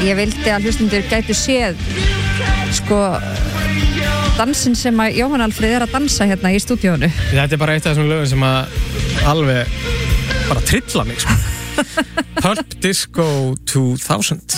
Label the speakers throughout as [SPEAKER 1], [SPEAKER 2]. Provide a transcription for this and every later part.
[SPEAKER 1] ég vildi að hlustundur gætu séð sko dansinn sem að Jóhann Alfreð að dansa hérna í stúdíónu.
[SPEAKER 2] Þetta bara eitt af þessum lögum sem að alveg bara trilla mig sko. Pulp Disco 2000.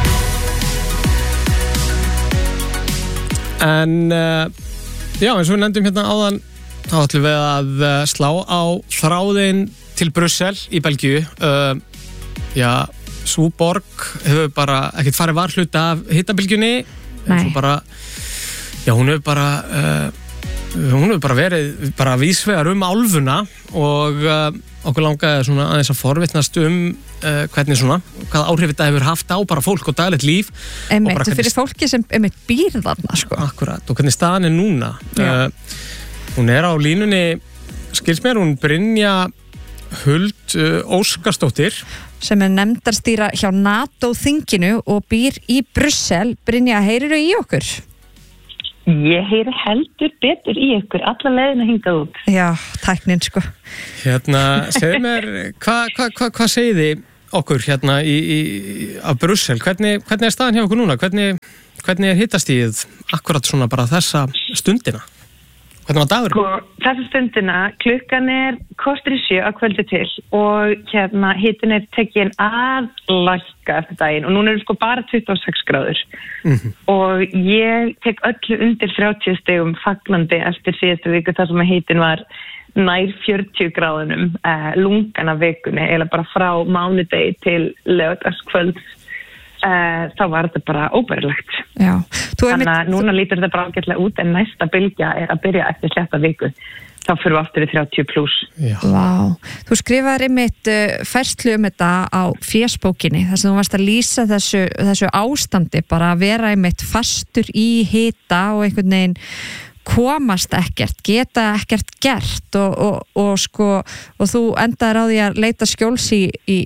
[SPEAKER 2] En já, eins og við nefndum hérna áðan þá ætlum við að slá á þráðinn til Brussel í Belgíu. Já, sú borg hefur bara ekkert farið varhluta af hitabylgjunni. Bara, já, hún hefur bara verið bara vísvegar álfuna og okkur langaði svona aðeins að forvitnast hvernig svona, hvað áhrif þetta hefur haft á bara fólk og daglegt líf.
[SPEAKER 1] Einmitt, og fyrir fólki sem býr þarna sko.
[SPEAKER 2] Akkurat, og hvernig staðan er núna. Hún er á línunni, skils mér, hún Brynja Huld Óskarsdóttir
[SPEAKER 1] sem er nefndarstýra hjá NATO-þinginu og býr í Brussel. Brynja, heyrirðu í okkur?
[SPEAKER 3] Ég heyri heldur betur í ykkur, alla leiðina hingað út.
[SPEAKER 1] Já, tæknin sko.
[SPEAKER 2] Hérna, segðu mér, hvað segið þið okkur hérna af Brussel? Hvernig er staðan hjá okkur núna? Hvernig er hitastigið akkurat svona bara þessa stundina? Hvernig var dagurinn?
[SPEAKER 3] Þessa stundina, klukkan er korter í 7 að kvöldi til og hérna hitin er tekin að lækka eftir daginn og núna eru sko bara 26 gráður. Og ég tek öllu undir 30 stigum fagnandi eftir síðustu viku þar sem hitin var nær 40 gráðunum lungan af vikunni eða bara frá mánudegi til laugardagskvölds. Þá var þetta bara óbærilegt.
[SPEAKER 1] Já.
[SPEAKER 3] Þannig að núna lítur þetta bara ágætlega út en næsta bylgja er að byrja eftir þetta viku. Þá fyrir við aftur í 30+.
[SPEAKER 1] Vá. Þú skrifaðir einmitt færslu þetta á fésbókinni þar sem þú varst að lýsa þessu ástandi bara að vera einmitt fastur í hita og einhvern veginn komast ekkert, geta ekkert gert og þú endaðir á því að leita skjóls í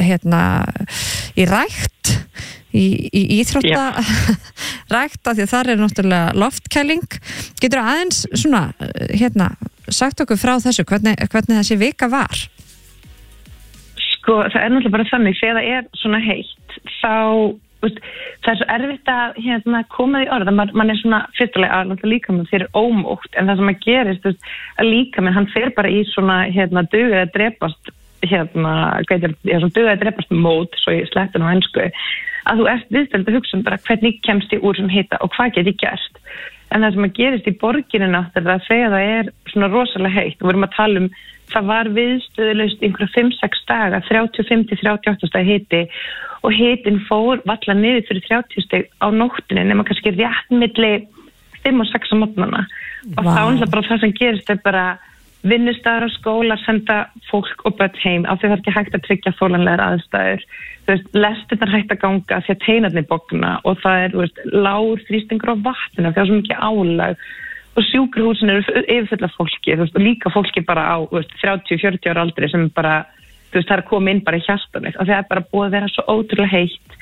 [SPEAKER 1] rækt í íþrótta rækt af því að þar er náttúrulega loftkæling. Getur aðeins svona sagt okkur frá þessu hvernig þessi vika var?
[SPEAKER 3] Sko, það er náttúrulega bara þannig þegar það er svona heitt þá það er svo erfitt að koma því orð mann er svona fyrstulega að líkaminn fyrir ómótt en það sem að gerist að líkaminn hann fer bara í svona dugir að drepast dugir að drepast mót svo ég sleppti nú ensku að þú ert viðstöld að hugsa bara hvernig kemst ég úr sem hita og hvað get ég gert en það sem að gerist í borginni náttúrulega þegar það er svona rosalega heitt og við erum að tala það var viðstöðulaust einhverja 5-6 daga 35-38 stað hiti og hitin fór valla niður fyrir 30 stig á nóttinni nema kannski rétt milli 5 og 6 á morgnana og þá er bara það sem gerist er bara vinnustaðar og skólar senda fólk og börn heim af því það er ekki hægt að tryggja þolanlegar aðstæður. Lestirnar hægt að ganga því að teinarnir bogna og það er lágur þrýstingur á vatninu því það er svo mikið álag og sjúkrahúsin eru yfirfull af fólki og líka fólki bara á 30-40 ára aldri sem bara það er að koma inn bara í hjartanið og það er bara búið að vera svo ótrúlega heitt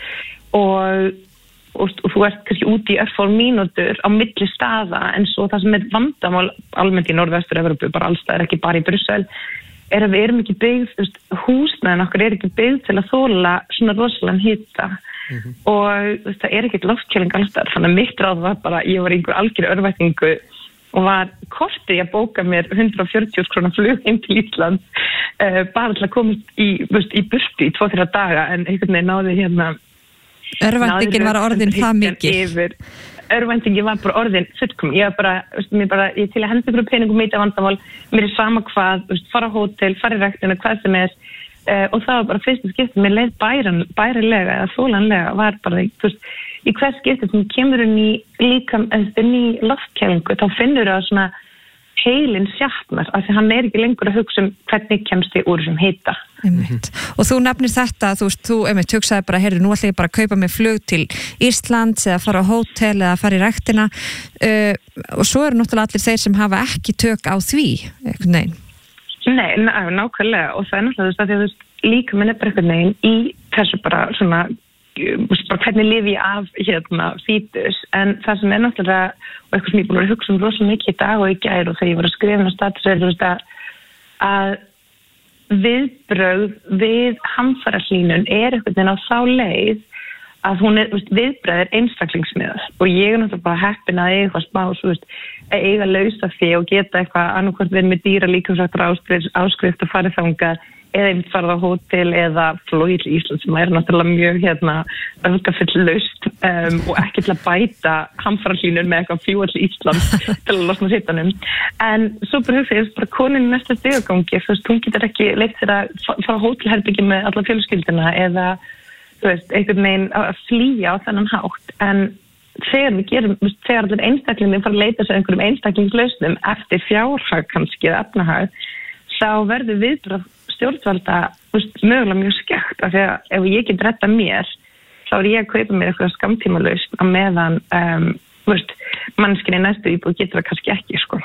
[SPEAKER 3] og þú ert kannski úti í örfár mínútur á milli staða en svo það sem er vandamál almennt í Norðvestur-Evrópu, bara allstaðar ekki bara í Brussel, er að við erum ekki byggð, húsnæðin okkar er ekki byggð til að þola svona rosalega hita og það er ekkert loftkæling allstaðar, þannig að mitt ráð var bara, ég var í einhver algjörri örvæntingu og var kortið að bóka mér 140 króna flug heim til Ísland bara til að koma í burtu í 2-3 daga en einhvern veginn náði
[SPEAKER 1] Örvæntingin var orðin það mikið.
[SPEAKER 3] Örvæntingin var bara orðin fullkom. Ég til að henda ykkur peningum í þetta vandamál, mér er sama hvað, fara á hótel, fara í ræktina, hvað sem er og það var bara fyrsta skipti, mér leið bærilega eða þolanlega var bara, í hvers skipti sem kemur inn í loftkælingu, þá finnur það svona heilin sjatnar, af því hann er ekki lengur að hugsa hvernig kemst þið úr sem hita.
[SPEAKER 1] Og þú nefnir þetta, þú hugsaði bara, nú ætla ég bara að kaupa mig flug til Íslands eða fara á hótel eða fara í ræktina og svo eru náttúrulega allir þeir sem hafa ekki tök á því, einhvern veginn.
[SPEAKER 3] Nei, nákvæmlega og það er náttúrulega þess að líka minn er bara einhvern veginn í þessu bara svona bara hvernig lifi ég af fítus en það sem er náttúrulega og eitthvað sem ég búin að hugsa rosalega mikið í dag og í gær og þegar ég var að skrifa status að viðbrögð við hamfarahlýnun er einhvern veginn á þá leið að hún viðbragð einstaklingsmiðað og ég náttúrulega bara heppin að eiga eitthvað smá, svo eiga lausa því og geta eitthvað annarkvort verið með dýra líkamsrættar áskrift og farið þangað eða einmitt farið á hótel eða flogið til Ísland sem náttúrulega mjög öfgafull laust og ekki til að bæta hamfarahlýnur með eitthvað fljúga til Ísland til að losna hitanum. En svo bara hugsa ég, bara konin í næsta stigagangi, hún getur ekki leitt sér að fara á hótelherbyggi með alla fjölskylduna eða einhvern veginn að flýja á þennan hátt. En þegar allir einstaklingar fara að leita sér einhverjum einstaklingslausnum eftir fjárhag kannski eða efnahag, þá verður viðbragð stjórnvalda mögulega mjög skekkt af því að ef ég get retta mér þá ég að kaupa mér eitthvað skamtímalaust á meðan manneskinn í næstu íbúð getur það kannski ekki sko.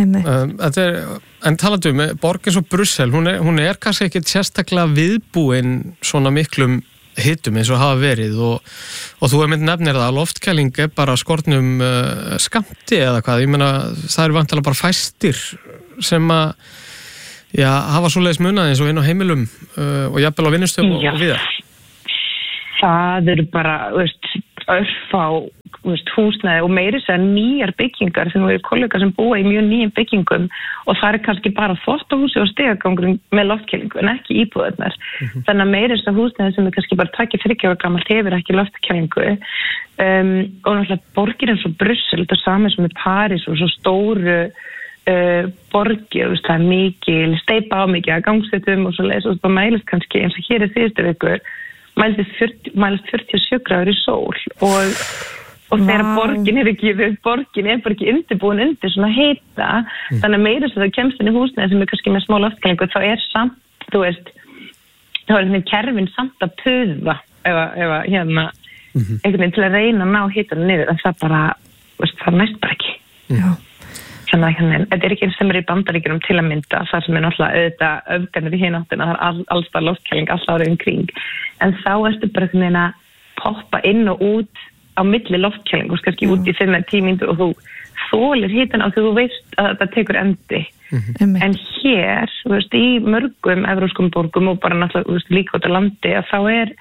[SPEAKER 2] En talandi borg eins og Brussel, hún er kannski ekki sérstaklega viðbúin svona miklum hitum eins og hafa verið og þú nefnir það að loftkæling bara skortnum skammti eða hvað, ég meina það eru vantilega bara fæstir sem að hafa svoleiðis munað eins og inn á heimilum og jafnvel á vinnustöðum og víðar.
[SPEAKER 3] Það eru bara, örfá húsnæði og meiri segja nýjar byggingar sem eru kollegar sem búa í mjög nýjum byggingum og það er kannski bara þvottahúsi og stigagangurinn með loftkælingu en ekki íbúðirnar. Þannig að meiri segja húsnæði sem er kannski bara 23 ára gamalt hefur ekki loftkælingu og náttúrulega borgir eins og Brussel, þetta er saman sem er París og svo stóru borgir, það er mikil steypa á mikið að gangsetum og svo leiðis og það mælist kannski eins og hér síðustu vikur mælist 47 gráður í sól og þegar borgin er bara ekki undirbúin undir svona hita þannig að meira sem það kemst inn í húsnæði sem er kannski með smá loftkælingu þá er samt, þá er kerfin samt að puða ef einhvern veginn til að reyna að ná hitanum niður en það bara, það næst bara ekki.
[SPEAKER 1] Já.
[SPEAKER 3] Þannig að þetta er ekki eins sem er í Bandaríkjunum til að mynda, það sem er náttúrulega auðvitað öfganir í hináttina, það er allstað loftkæling alltaf árið kring, en þá ertu bara einhvern veginn að poppa inn og út á milli loftkæling og kannski út í 5-10 mínútur og þú þolir hitan á því þú veist að það tekur endi. En hér, í mörgum evrópskum borgum og bara náttúrulega líka út á landi að þá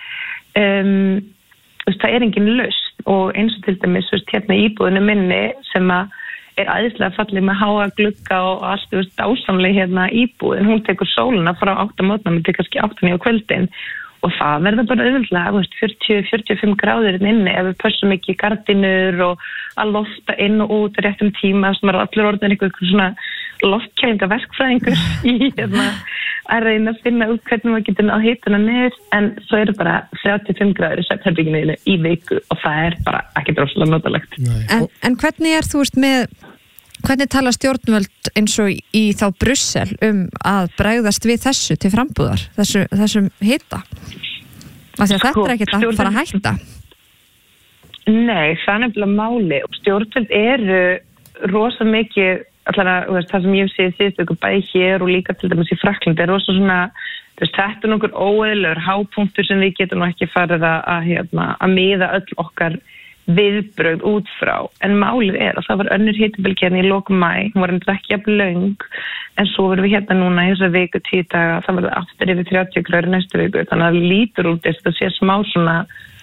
[SPEAKER 3] það er engin lausn og eins og til dæmis hérna í íbúðinu minni sem að er æðislega fallið með háa glugga og allt dásamlega hérna íbúðin, hún tekur sólina frá 8 mótnum til kannski 8-9 á kvöldin og það verður bara auðvitað 40-45 gráður inni ef við pössum ekki gardínur og að lofta inn og út réttum tíma sem er allir orðin eitthvað svona loftkælinga verkfræðingur í að reyna að finna út hvernig maður getur náð hituna niður en svo eru bara 35 gráður í svefnherberginu í viku og það er bara ekki droslega notalegt.
[SPEAKER 1] En hvernig þú hvernig tala stjórnvöld eins og í þá Brussel að bregðast við þessu til frambúðar, þessum hita? Af því að þetta er ekkert að fara að hætta.
[SPEAKER 3] Nei, það er nefnilega máli og stjórnvöld eru rosa mikið, allavega það sem ég séð síðustu bæði hér og líka til dæmis í Frakklandi er rosa svona, þetta er nokkur óeðlegur hápunktur sem við getum ekki farið að miða öll okkar viðbrögð út frá, en málið er að það var önnur hitabylgja í lok maí, hún var ekki jafn löng, en svo verðum við hérna núna í þessa viku 10 daga, það verður aftur yfir 30 gráður næstu viku, þannig að það lítur út þess að sé smá svona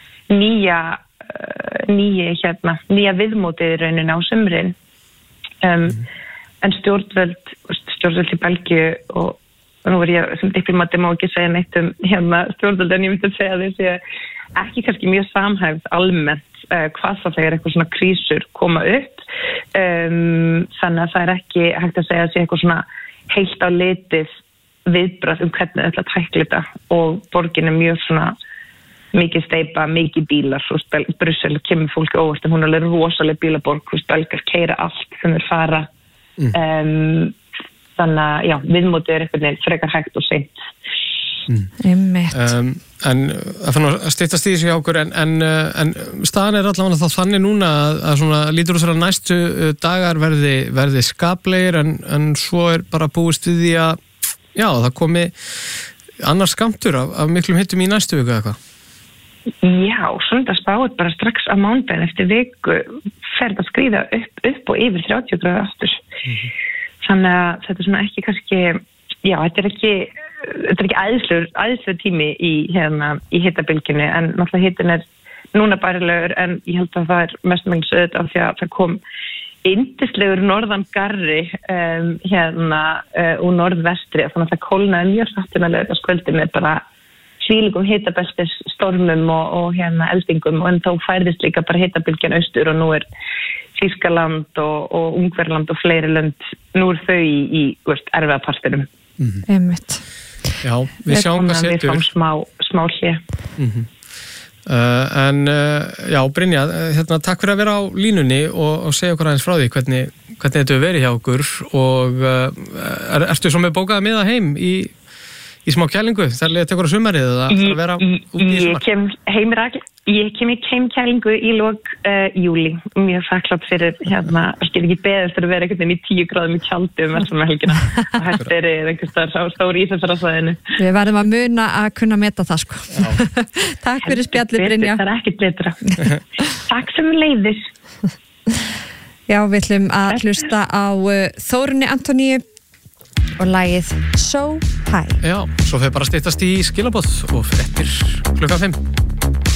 [SPEAKER 3] nýja viðmótið í rauninni á sumrin, en stjórnvöld í Belgíu og nú er ég sem diplomati má ekki segja neitt stjórnvöld en ég myndi að segja þessi ekki kannski mjög samhæfð almennt hvað það þegar eitthvað svona krísur koma upp þannig að það er ekki hægt að segja að sé eitthvað svona heilt á litið viðbragð hvernig þetta tækla þetta og borgin er mjög svona mikið steypa, mikið bílar Brussel kemur fólki óvart en hún er alveg rosaleg bílaborg, belgar keyra allt sem þeir fara þannig að já, viðmótið er eitthvað frekar hægt og seint.
[SPEAKER 1] En
[SPEAKER 2] það fann að styttast í þessu hjá okkur en staðan er allavega þá þannig núna að svona lítur þess að næstu dagar verði skaplegir en svo er bara búist við því að já, það komi annars skammtur af miklum hittum í næstu viku eða eitthvað.
[SPEAKER 3] Já, svona spáð bara strax á mánudaginn eftir viku fer að skríða upp og yfir 30 gráður aftur. Þannig að þetta er svona ekki kannski, já, þetta er ekki æðislegur tími í hitabylgjunni en náttúrulega hitin er núna bærilegur en ég held að það mestmengnis auðvitað af því að það kom yndislegur norðan garri úr norðvestri þannig að það kólnaði mjög hratt skvöldi með bara svílikum hitabeltis stormum og eldingum en þá færðist líka bara hitabylgjan austur og nú Þýskaland og Ungverjaland og fleiri lönd nú þau í erfiða partinum.
[SPEAKER 1] Einmitt.
[SPEAKER 2] Já, við sjáum hvað setur.
[SPEAKER 3] Við fáum smá hlé.
[SPEAKER 2] Já, Brynja, takk fyrir að vera á línunni og segja okkur aðeins frá því hvernig þetta hefur verið hjá okkur og ertu svo með bókaða miða heim í smá kælingu, þar leið að tekur á sumarið eða að vera út í sumar?
[SPEAKER 3] Ég kem í keimkælingu í lok júli og mjög þakklátt fyrir ég get ekki beðið fyrir að vera einhvern veginn í 10 gráðum í tjaldi verðum helgina og þetta einhvers staðar stór íþjóðsfæðinu.
[SPEAKER 1] Við verðum að muna að kunna meta það sko. Takk fyrir spjallið, Brynja.
[SPEAKER 3] Það ekkert betra. Takk sem leiðis.
[SPEAKER 1] Já, við ætlum að hlusta á Þórunni Antoníu og lagið So High.
[SPEAKER 2] Já, svo fyrir bara að styttast í skilaboð og fréttir 5:00.